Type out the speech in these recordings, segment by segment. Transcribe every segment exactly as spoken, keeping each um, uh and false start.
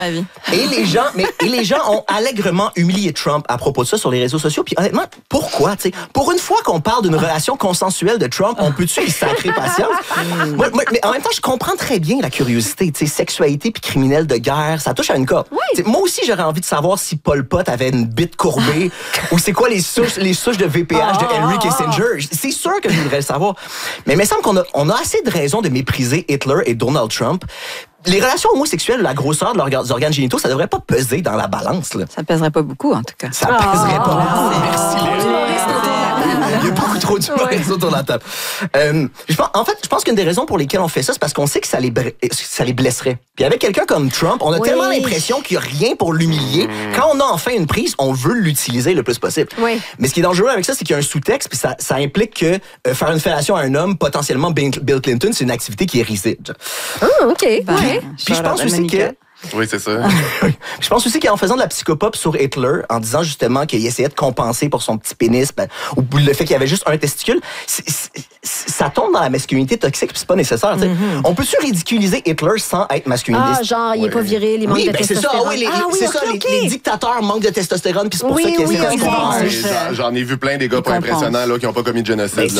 Et les gens, mais et les gens ont allègrement humilié Trump à propos de ça sur les réseaux sociaux. Puis honnêtement, pourquoi, tu sais, pour une fois qu'on parle d'une relation consensuelle de Trump, on peut-tu y sacrer patience? moi, moi, mais en même temps, je comprends très bien la curiosité, tu sais, sexualité puis criminel de guerre, ça touche à une corde. Oui. Moi aussi, j'aurais envie de savoir si Pol Pot avait une bite courbée ou c'est quoi les souches, les souches de V P H de Henry Kissinger. C'est sûr que je voudrais le savoir. Mais il me semble qu'on a, on a assez de raisons de mépriser Hitler et Donald Trump. Les relations homosexuelles, la grosseur de leurs organes génitaux, ça devrait pas peser dans la balance. Là. Ça pèserait pas beaucoup, en tout cas. Ça oh, pèserait pas beaucoup. Merci, Léa. Il y a beaucoup trop d'humoristes autour de la table. Euh, je pense, en fait, je pense qu'une des raisons pour lesquelles on fait ça, c'est parce qu'on sait que ça les, ça les blesserait. Puis avec quelqu'un comme Trump, on a oui. tellement l'impression qu'il n'y a rien pour l'humilier. Mmh. Quand on a enfin une prise, on veut l'utiliser le plus possible. Oui. Mais ce qui est dangereux avec ça, c'est qu'il y a un sous-texte, puis ça, ça implique que euh, faire une fellation à un homme, potentiellement Bill Clinton, c'est une activité qui est risible. Ah, OK. Puis, puis je pense aussi que... Oui, c'est ça. Je pense aussi qu'en faisant de la psychopop sur Hitler, en disant justement qu'il essayait de compenser pour son petit pénis, ben, ou le fait qu'il y avait juste un testicule, c'est, c'est, ça tombe dans la masculinité toxique, puis c'est pas nécessaire. Mm-hmm. On peut-tu ridiculiser Hitler sans être masculiniste? Ah, genre, il est pas viril, il manque oui, de ben testostérone. C'est ça, oui, les, ah, oui, c'est okay, ça okay. Les, les dictateurs manquent de testostérone, puis c'est pour oui, ça qu'ils oui, essaient de se compenser. J'en ai vu plein des gars pas impressionnants là, qui n'ont pas commis de génocide.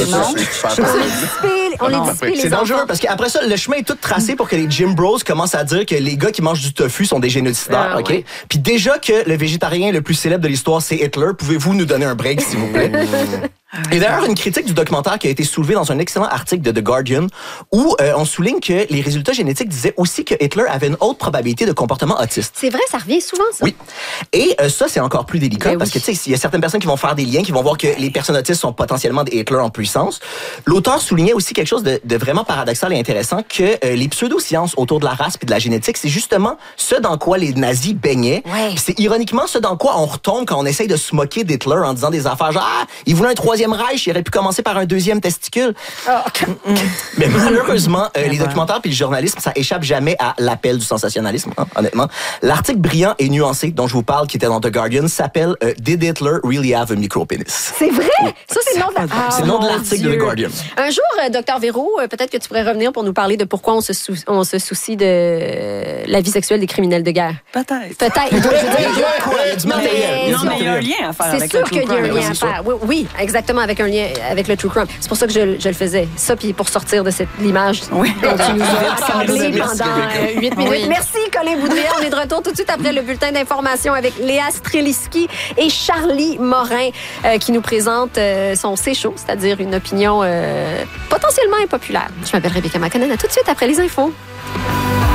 On les discipline, c'est dangereux, parce qu'après ça, le chemin est tout tracé pour que les Jim Bros commencent à dire que les gars qui mangent du tofu sont des génocidaires. Ah, OK? Oui. Puis déjà que le végétarien le plus célèbre de l'histoire, c'est Hitler, pouvez-vous nous donner un break, s'il vous plaît? Et d'ailleurs, une critique du documentaire qui a été soulevée dans un excellent article de The Guardian où euh, on souligne que les résultats génétiques disaient aussi que Hitler avait une haute probabilité de comportement autiste. C'est vrai, ça revient souvent, ça. Oui. Et euh, ça, c'est encore plus délicat ben parce oui. que, tu sais, il y a certaines personnes qui vont faire des liens, qui vont voir que les personnes autistes sont potentiellement des Hitler en puissance. L'auteur soulignait aussi quelque chose de, de vraiment paradoxal et intéressant, que euh, les pseudosciences autour de la race et de la génétique, c'est justement ce dans quoi les nazis baignaient. Ouais. C'est ironiquement ce dans quoi on retombe quand on essaye de se moquer d'Hitler en disant des affaires genre « Ah, il voulait un troisième Reich, il aurait pu commencer par un deuxième testicule. Oh. » Mais malheureusement, euh, les documentaires puis le journalisme, ça échappe jamais à l'appel du sensationnalisme, hein, honnêtement. L'article brillant et nuancé dont je vous parle, qui était dans The Guardian, s'appelle euh, « Did Hitler really have a micropenis? » C'est vrai? Ça, c'est le nom de, la... ah, c'est le nom de l'article de The Guardian. Un jour, euh, docteur Véro, euh, peut-être que tu pourrais revenir pour nous parler de pourquoi on se, sou... on se soucie de euh, la vie sexuelle des criminels de guerre. Peut-être. Peut-être. Il doit y a du matériel. Non, mais il y a un lien à faire c'est avec sûr le true qu'il y a un crime. lien à faire. Oui, oui, exactement, avec un lien avec le true crime. C'est pour ça que je, je le faisais. Ça, puis pour sortir de cette l'image oui. dont tu nous as accablé pendant huit minutes. Oui. Merci, Colin Boudria. On est de retour tout de suite après le bulletin d'information avec Léa Streliski et Charlie Morin euh, qui nous présente euh, son C'est chaud, c'est-à-dire une opinion euh, potentiellement impopulaire. Je m'appelle Rebecca McConnell. À tout de suite après les infos.